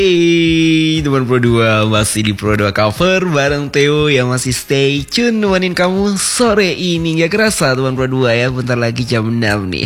Teman Pro 2 masih di Pro 2 Cover bareng Theo yang masih stay tune nemenin kamu sore ini. Gak kerasa teman Pro 2 ya, bentar lagi jam 6 nih.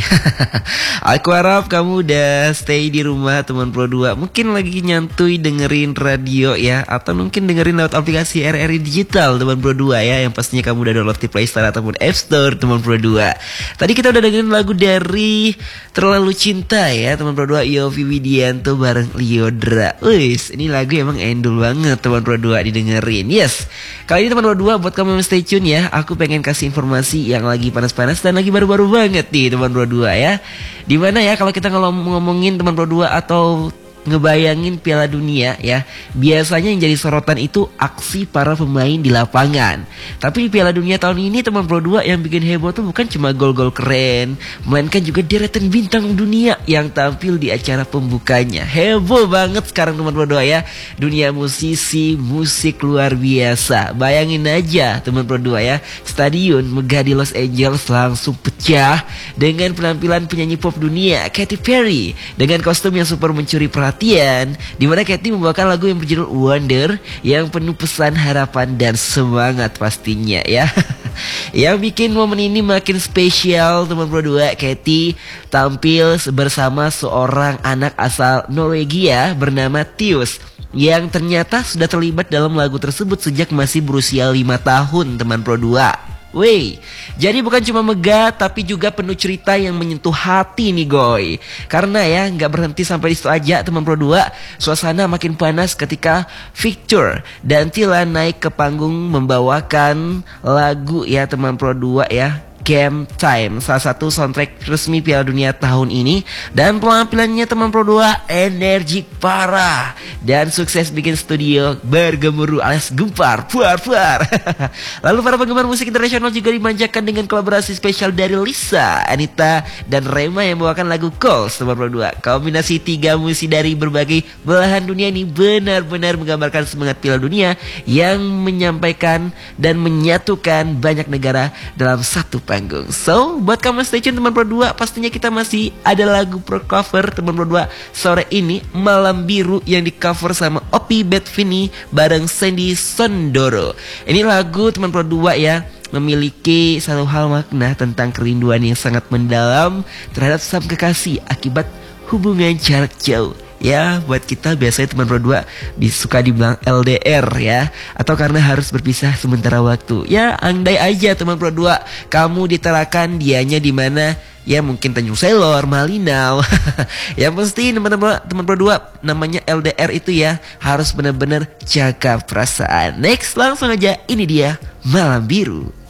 Aku harap kamu udah stay di rumah teman Pro 2. Mungkin lagi nyantuy dengerin radio ya, atau mungkin dengerin lewat aplikasi RRI Digital teman Pro 2 ya, yang pastinya kamu udah download di Play Store ataupun App Store teman Pro 2. Tadi kita udah dengerin lagu dari Terlalu Cinta ya teman Pro 2, Yovie Widianto bareng Lyodra. Wis, ini lagu emang endul banget teman Pro 2 didengerin. Yes, kali ini teman Pro 2 buat kamu yang stay tune ya, aku pengen kasih informasi yang lagi panas-panas dan lagi baru-baru banget nih teman Pro 2 ya. Dimana ya kalau kita ngomongin teman Pro 2 atau ngebayangin Piala Dunia ya, biasanya yang jadi sorotan itu aksi para pemain di lapangan. Tapi di Piala Dunia tahun ini teman Pro 2 yang bikin heboh tuh bukan cuma gol-gol keren, melainkan juga deretan bintang dunia yang tampil di acara pembukanya. Heboh banget sekarang teman Pro 2 ya, dunia musisi, musik luar biasa. Bayangin aja teman Pro 2 ya, stadion megah di Los Angeles langsung pecah dengan penampilan penyanyi pop dunia Katy Perry dengan kostum yang super mencuri perhatian, di mana Katy membawakan lagu yang berjudul Wonder yang penuh pesan harapan dan semangat pastinya ya. Yang bikin momen ini makin spesial teman Pro 2, Katy tampil bersama seorang anak asal Norwegia bernama Tius yang ternyata sudah terlibat dalam lagu tersebut sejak masih berusia 5 tahun teman Pro 2. Wey, jadi bukan cuma megah tapi juga penuh cerita yang menyentuh hati nih goy. Karena ya nggak berhenti sampai di situ aja teman Pro 2. Suasana makin panas ketika Victor dan Tila naik ke panggung membawakan lagu ya teman Pro 2 ya, Game Time, salah satu soundtrack resmi Piala Dunia tahun ini. Dan penampilannya teman Pro 2 energik parah dan sukses bikin studio bergemuruh alias gempar, puar. Lalu para penggemar musik internasional juga dimanjakan dengan kolaborasi spesial dari Lisa, Anita, dan Rema yang membawakan lagu Calls teman Pro 2. Kombinasi tiga musisi dari berbagai belahan dunia ini benar-benar menggambarkan semangat Piala Dunia yang menyampaikan dan menyatukan banyak negara dalam satu panggung. So, buat kamu stay tune teman Pro 2, pastinya kita masih ada lagu pro cover teman Pro 2 sore ini, Malam Biru, yang di cover sama Opi Bedvini bareng Sandy Sondoro. Ini lagu teman Pro 2 ya, memiliki satu hal makna tentang kerinduan yang sangat mendalam terhadap sang kekasih akibat hubungan jarak jauh. Ya, buat kita biasanya teman Pro 2 suka dibilang LDR ya, atau karena harus berpisah sementara waktu. Ya, andai aja teman Pro 2 kamu diterakan dianya di mana, ya mungkin Tanjung Selor, Malinau. Yang pasti teman Pro 2 namanya LDR itu ya, harus benar-benar jaga perasaan. Next, langsung aja, ini dia Malam Biru.